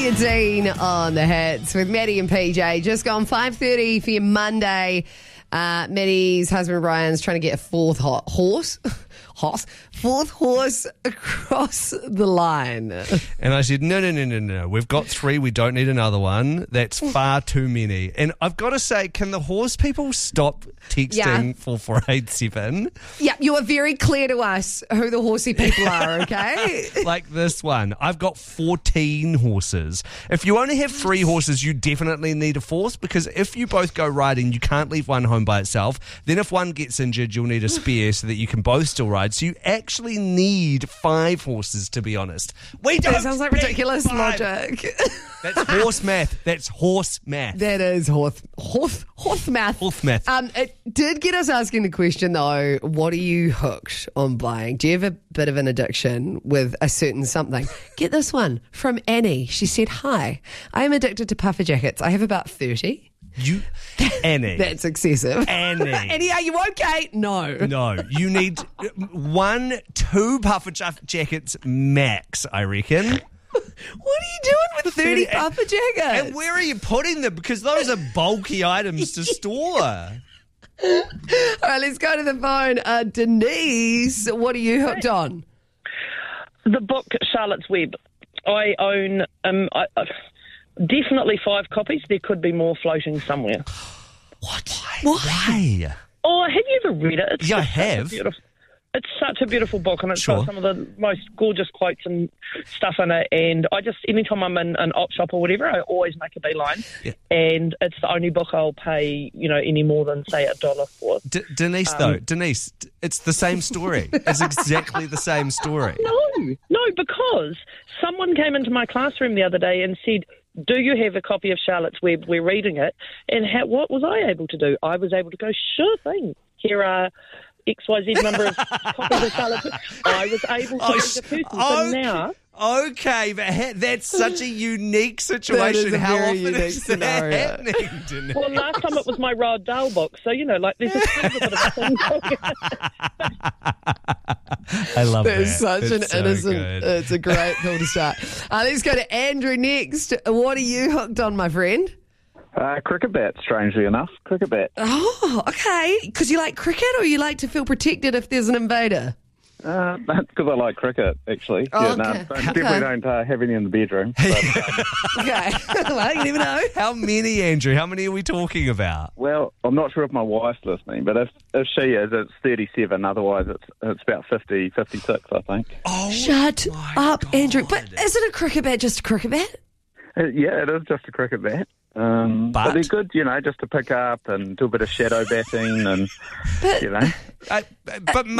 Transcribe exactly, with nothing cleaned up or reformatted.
Olivia Dean on the hits with Maddie and P J. Just gone five thirty for your Monday. Uh, Maddie's husband Brian's trying to get a fourth ho- horse, horse, fourth horse across the line. And I said, no, no, no, no, no. We've got three. We don't need another one. That's far too many. And I've got to say, can the horse people stop texting Yeah. four four eight seven? Yeah, you are very clear to us who the horsey people are, okay? Like this one. I've got fourteen horses. If you only have three horses, you definitely need a fourth, because if you both go riding, you can't leave one home by itself. Then if one gets injured, you'll need a spare so that you can both still ride. So you actually need five horses, to be honest. We don't That sounds like need ridiculous five. logic. That's horse math. That's horse math. That is horse, horse, horse math. Horse math. Um, it did get us asking the question, though, what are you hooked on buying? Do you have a bit of an addiction with a certain something? Get this one from Annie. She said, hi, I am addicted to puffer jackets. I have about thirty. You, Annie. That's excessive. Annie. Annie, are you okay? No. No, you need one, two puffer ja- jackets max, I reckon. What are you doing with thirty thirty puffer jackets? And where are you putting them? Because those are bulky items to store. All right, let's go to the phone. Uh, Denise, what are you hooked on? The book Charlotte's Web. I own um, I, I, definitely five copies. There could be more floating somewhere. What? Why? Why? Oh, have you ever read it? It's Yeah, I just such a have. beautiful- It's such a beautiful book, and it's Sure. got some of the most gorgeous quotes and stuff in it. And I just, anytime I'm in an op shop or whatever, I always make a beeline. Yeah. And it's the only book I'll pay, you know, any more than, say, a dollar for. D- Denise, Um, though, Denise, d- it's the same story. It's exactly the same story. No, no, because someone came into my classroom the other day and said, do you have a copy of Charlotte's Web? We're reading it. And how, what was I able to do? I was able to go, sure thing. Here are X Y Z number of copies of Charlotte's Web. I was able to Oh, read sh- the person. okay. So now... Okay, but ha- that's such a unique situation. a How very often unique is that scenario. happening, Denise? Well, last time it was my Roald Dahl book, so, you know, like, there's a little bit of a thing going I love That that. is such It's an so innocent, good. it's a great pill to start. Uh, let's go to Andrew next. What are you hooked on, my friend? Uh, cricket bat, strangely enough. Cricket bat. Oh, okay. Because you like cricket, or you like to feel protected if there's an invader? Uh, that's because I like cricket, actually. Oh, yeah, no, okay. don't, Okay. definitely don't uh, have any in the bedroom. But, um, Okay. Well, you never know. How many, Andrew? How many are we talking about? well, I'm not sure if my wife's listening, but if, if she is, it's thirty-seven. Otherwise, it's it's about fifty, fifty-six, I think. Oh, Shut my up, God. Andrew. But isn't a cricket bat just a cricket bat? Uh, yeah, it is just a cricket bat. Um, But- but they're good, you know, just to pick up and do a bit of shadow batting and, But you know. Uh, but